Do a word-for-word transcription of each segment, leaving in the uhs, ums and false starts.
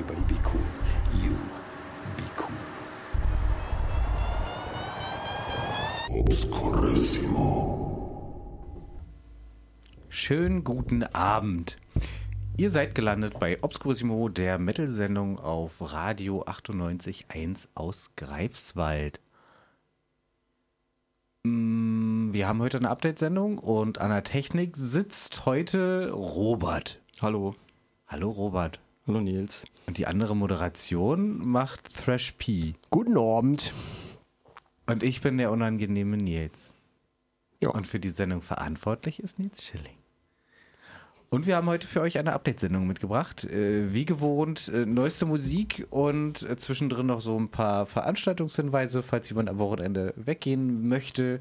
Everybody be cool. You be cool. Obscurissimo. Schönen guten Abend. Ihr seid gelandet bei Obscurissimo, der Metal-Sendung auf Radio achtundneunzig Komma eins aus Greifswald. Wir haben heute eine Update-Sendung und an der Technik sitzt heute Robert. Hallo. Hallo Robert. Hallo Nils. Und die andere Moderation macht Thrash P. Guten Abend. Und ich bin der unangenehme Nils. Ja. Und für die Sendung verantwortlich ist Nils Schilling. Und wir haben heute für euch eine Update-Sendung mitgebracht. Äh, wie gewohnt, äh, neueste Musik und äh, zwischendrin noch so ein paar Veranstaltungshinweise, falls jemand am Wochenende weggehen möchte.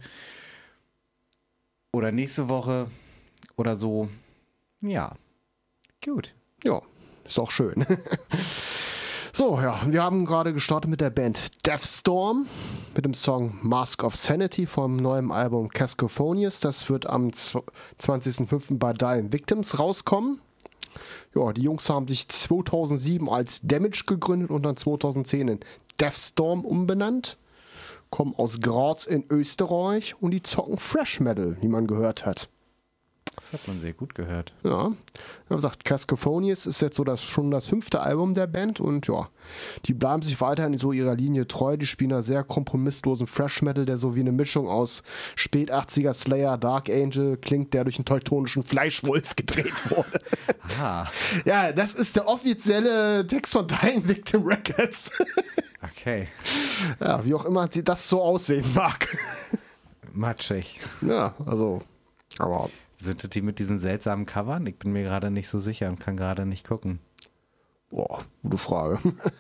Oder nächste Woche oder so. Ja, gut. Ja, ist auch schön. So, ja, wir haben gerade gestartet mit der Band Deathstorm mit dem Song Mask of Sanity vom neuen Album Cascophonius. Das wird am zwanzigsten fünften bei Dying Victims rauskommen. Ja, die Jungs haben sich zweitausendsieben als Damage gegründet und dann zweitausendzehn in Deathstorm umbenannt. Kommen aus Graz in Österreich und die zocken Thrash Metal, wie man gehört hat. Das hat man sehr gut gehört. Ja, wie gesagt, Cascophonius ist jetzt so das, schon das fünfte Album der Band und ja, die bleiben sich weiterhin so ihrer Linie treu. Die spielen da sehr kompromisslosen Thrash Metal, der so wie eine Mischung aus Spät-achtziger Slayer, Dark Angel klingt, der durch einen teutonischen Fleischwolf gedreht wurde. Ah. Ja, das ist der offizielle Text von Dying Victim Records. Okay. Ja, wie auch immer das so aussehen mag. Matschig. Ja, also, aber... Sind das die mit diesen seltsamen Covern? Ich bin mir gerade nicht so sicher und kann gerade nicht gucken. Boah, gute Frage.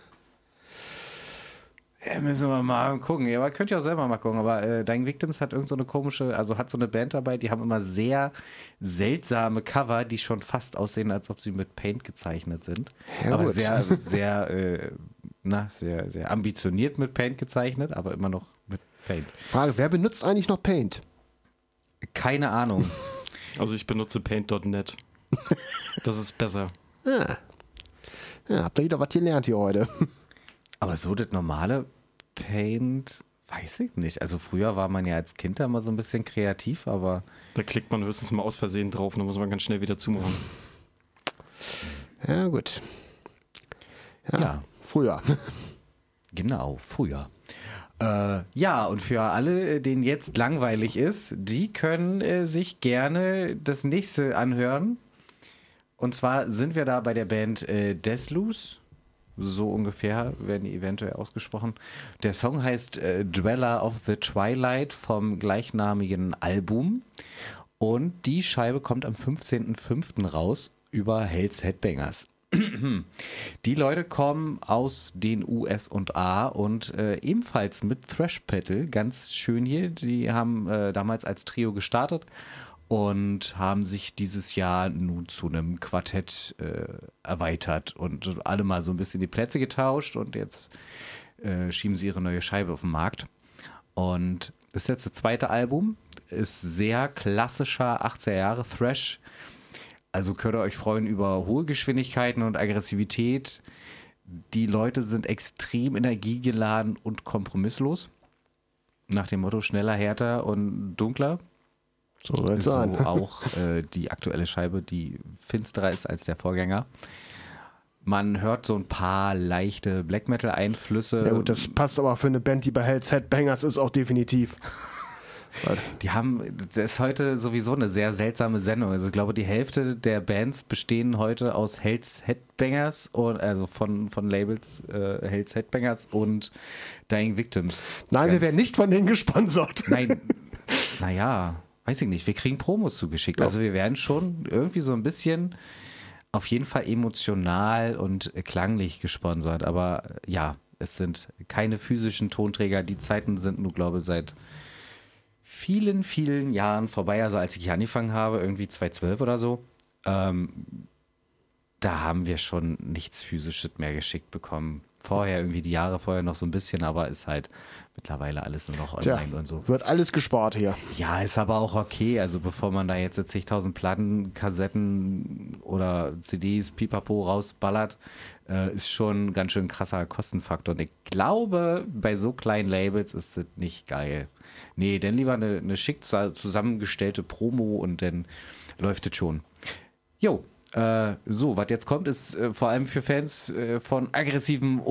Ja, müssen wir mal gucken. Ja, aber könnt ihr auch selber mal gucken. Aber äh, Dying Victims hat irgend so eine komische, also hat so eine Band dabei, die haben immer sehr seltsame Cover, die schon fast aussehen, als ob sie mit Paint gezeichnet sind. Ja, aber gut. sehr, sehr, äh, na, sehr, sehr ambitioniert mit Paint gezeichnet, aber immer noch mit Paint. Frage, wer benutzt eigentlich noch Paint? Keine Ahnung. Also ich benutze paint Punkt net. Das ist besser. Ja. Ja, habt ihr wieder was gelernt hier heute. Aber so das normale Paint, weiß ich nicht. Also früher war man ja als Kind da immer so ein bisschen kreativ, aber... Da klickt man höchstens mal aus Versehen drauf und dann muss man ganz schnell wieder zumachen. Ja, gut. Ja, Ja. früher. Genau, früher. Äh, ja, und für alle, denen jetzt langweilig ist, die können äh, sich gerne das nächste anhören. Und zwar sind wir da bei der Band äh, Deathloose. So ungefähr werden die eventuell ausgesprochen. Der Song heißt äh, Dweller of the Twilight vom gleichnamigen Album. Und die Scheibe kommt am fünfzehnten fünften raus über Hell's Headbangers. Die Leute kommen aus den U S A und äh, ebenfalls mit Thrash Metal, ganz schön hier. Die haben äh, damals als Trio gestartet und haben sich dieses Jahr nun zu einem Quartett äh, erweitert und alle mal so ein bisschen die Plätze getauscht und jetzt äh, schieben sie ihre neue Scheibe auf den Markt. Und das ist jetzt das zweite Album, ist sehr klassischer achtziger Jahre Thrash. Also könnt ihr euch freuen über hohe Geschwindigkeiten und Aggressivität. Die Leute sind extrem energiegeladen und kompromisslos. Nach dem Motto schneller, härter und dunkler. So soll es So sein. auch äh, die aktuelle Scheibe, die finsterer ist als der Vorgänger. Man hört so ein paar leichte Black Metal Einflüsse. Ja gut, das passt aber für eine Band, die bei Hell's Headbangers ist, auch definitiv. Die haben, das ist heute sowieso eine sehr seltsame Sendung. Also ich glaube, die Hälfte der Bands bestehen heute aus Hell's Headbangers, und, also von, von Labels äh, Hell's Headbangers und Dying Victims. Nein, Ganz, wir werden nicht von denen gesponsert. Nein, naja, weiß ich nicht. Wir kriegen Promos zugeschickt. Ja. Also wir werden schon irgendwie so ein bisschen auf jeden Fall emotional und klanglich gesponsert. Aber ja, es sind keine physischen Tonträger. Die Zeiten sind nur, glaube ich, seit vielen, vielen Jahren vorbei, also als ich angefangen habe, irgendwie zweitausendzwölf oder so. Ähm, da haben wir schon nichts Physisches mehr geschickt bekommen. Vorher irgendwie die Jahre vorher noch so ein bisschen, aber ist halt mittlerweile alles nur noch online Tja, und so. wird alles gespart hier. Ja, ist aber auch okay. Also bevor man da jetzt zigtausend Platten, Kassetten oder C Ds, Pipapo rausballert, äh, ist schon ein ganz schön krasser Kostenfaktor. Und ich glaube, bei so kleinen Labels ist das nicht geil. Nee, dann lieber eine, eine schick zusammengestellte Promo und dann läuft es schon. Jo. Äh, so, was jetzt kommt, ist äh, vor allem für Fans äh, von aggressivem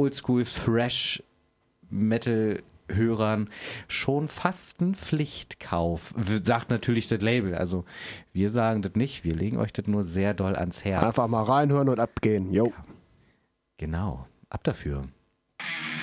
Oldschool-Thrash-Metal-Hörern schon fast ein Pflichtkauf. W- Sagt natürlich das Label. Also, wir sagen das nicht. Wir legen euch das nur sehr doll ans Herz. Einfach mal reinhören und abgehen. Jo. Genau. Ab dafür.